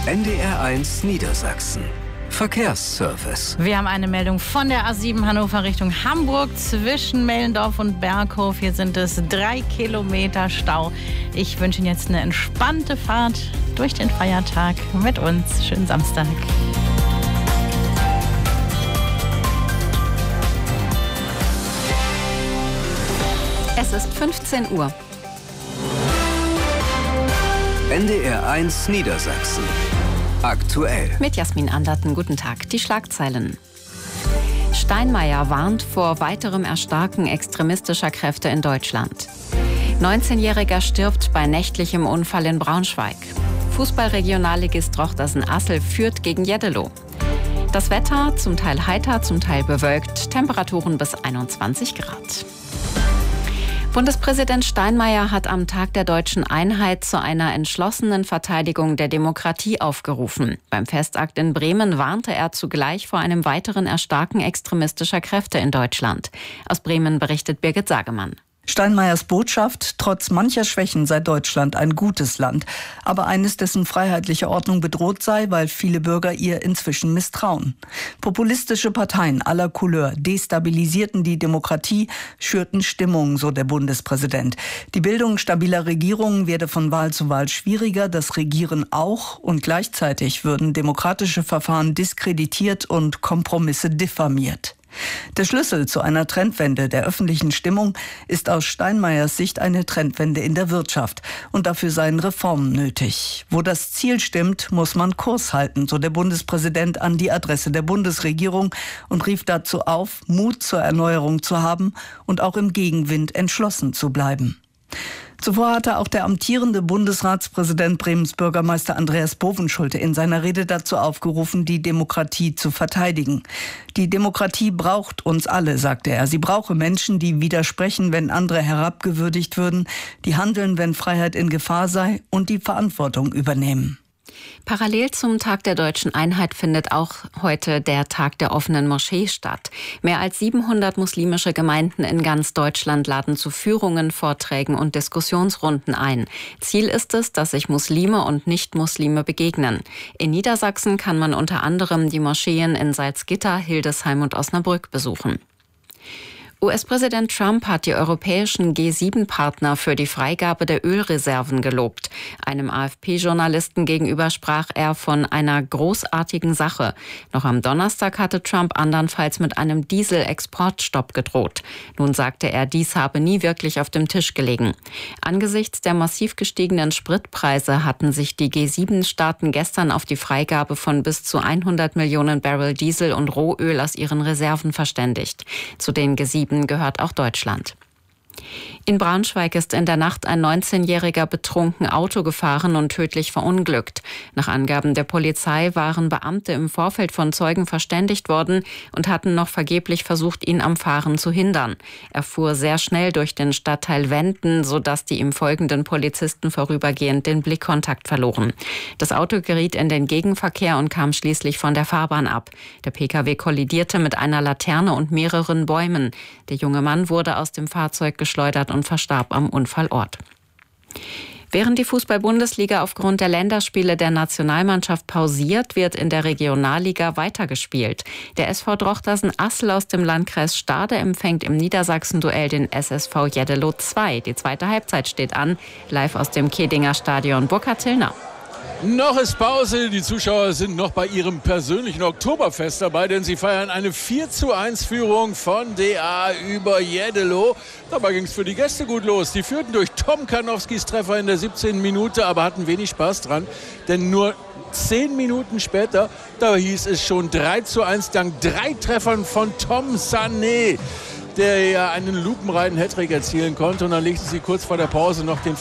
NDR1 Niedersachsen. Verkehrsservice. Wir haben eine Meldung von der A7 Hannover Richtung Hamburg zwischen Mellendorf und Berghof. Hier sind es 3 Kilometer Stau. Ich wünsche Ihnen jetzt eine entspannte Fahrt durch den Feiertag mit uns. Schönen Samstag. Es ist 15 Uhr. NDR1 Niedersachsen. Aktuell. Mit Jasmin Anderten, guten Tag. Die Schlagzeilen. Steinmeier warnt vor weiterem Erstarken extremistischer Kräfte in Deutschland. 19-Jähriger stirbt bei nächtlichem Unfall in Braunschweig. Fußballregionalligist Drochtersen-Assel führt gegen Jeddelo. Das Wetter zum Teil heiter, zum Teil bewölkt. Temperaturen bis 21 Grad. Bundespräsident Steinmeier hat am Tag der Deutschen Einheit zu einer entschlossenen Verteidigung der Demokratie aufgerufen. Beim Festakt in Bremen warnte er zugleich vor einem weiteren Erstarken extremistischer Kräfte in Deutschland. Aus Bremen berichtet Birgit Sagemann. Steinmeiers Botschaft: Trotz mancher Schwächen sei Deutschland ein gutes Land, aber eines, dessen freiheitliche Ordnung bedroht sei, weil viele Bürger ihr inzwischen misstrauen. Populistische Parteien aller Couleur destabilisierten die Demokratie, schürten Stimmung, so der Bundespräsident. Die Bildung stabiler Regierungen werde von Wahl zu Wahl schwieriger, das Regieren auch, und gleichzeitig würden demokratische Verfahren diskreditiert und Kompromisse diffamiert. Der Schlüssel zu einer Trendwende der öffentlichen Stimmung ist aus Steinmeiers Sicht eine Trendwende in der Wirtschaft. Und dafür seien Reformen nötig. Wo das Ziel stimmt, muss man Kurs halten, so der Bundespräsident an die Adresse der Bundesregierung und rief dazu auf, Mut zur Erneuerung zu haben und auch im Gegenwind entschlossen zu bleiben. Zuvor hatte auch der amtierende Bundesratspräsident Bremens Bürgermeister Andreas Bovenschulte in seiner Rede dazu aufgerufen, die Demokratie zu verteidigen. Die Demokratie braucht uns alle, sagte er. Sie brauche Menschen, die widersprechen, wenn andere herabgewürdigt würden, die handeln, wenn Freiheit in Gefahr sei, und die Verantwortung übernehmen. Parallel zum Tag der Deutschen Einheit findet auch heute der Tag der offenen Moschee statt. Mehr als 700 muslimische Gemeinden in ganz Deutschland laden zu Führungen, Vorträgen und Diskussionsrunden ein. Ziel ist es, dass sich Muslime und Nicht-Muslime begegnen. In Niedersachsen kann man unter anderem die Moscheen in Salzgitter, Hildesheim und Osnabrück besuchen. US-Präsident Trump hat die europäischen G7-Partner für die Freigabe der Ölreserven gelobt. Einem AFP-Journalisten gegenüber sprach er von einer großartigen Sache. Noch am Donnerstag hatte Trump andernfalls mit einem Diesel-Exportstopp gedroht. Nun sagte er, dies habe nie wirklich auf dem Tisch gelegen. Angesichts der massiv gestiegenen Spritpreise hatten sich die G7-Staaten gestern auf die Freigabe von bis zu 100 Millionen Barrel Diesel und Rohöl aus ihren Reserven verständigt. Zu den G7 gehört auch Deutschland. In Braunschweig ist in der Nacht ein 19-Jähriger betrunken Auto gefahren und tödlich verunglückt. Nach Angaben der Polizei waren Beamte im Vorfeld von Zeugen verständigt worden und hatten noch vergeblich versucht, ihn am Fahren zu hindern. Er fuhr sehr schnell durch den Stadtteil Wenden, sodass die ihm folgenden Polizisten vorübergehend den Blickkontakt verloren. Das Auto geriet in den Gegenverkehr und kam schließlich von der Fahrbahn ab. Der Pkw kollidierte mit einer Laterne und mehreren Bäumen. Der junge Mann wurde aus dem Fahrzeug geschleudert und verstarb am Unfallort. Während die Fußball-Bundesliga aufgrund der Länderspiele der Nationalmannschaft pausiert, wird in der Regionalliga weitergespielt. Der SV Drochtersen-Assel aus dem Landkreis Stade empfängt im Niedersachsen-Duell den SSV Jeddelo 2. Die zweite Halbzeit steht an. Live aus dem Kedinger Stadion, Burkhard Tillner. Noch ist Pause, die Zuschauer sind noch bei ihrem persönlichen Oktoberfest dabei, denn sie feiern eine 4:1 Führung von DA über Jeddelo. Dabei ging es für die Gäste gut los. Die führten durch Tom Karnowskis Treffer in der 17. Minute, aber hatten wenig Spaß dran, denn nur 10 Minuten später, da hieß es schon 3:1 dank 3 Treffern von Tom Sané, der ja einen lupenreinen Hattrick erzielen konnte. Und dann legten sie kurz vor der Pause noch den